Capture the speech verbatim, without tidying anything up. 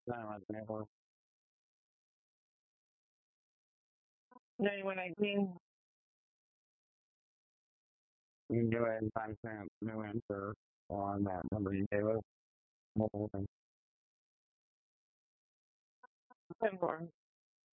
Selamat menuju January nineteenth. You can go ahead and timestamp new answer on that number you gave us. Multiple things. ten four.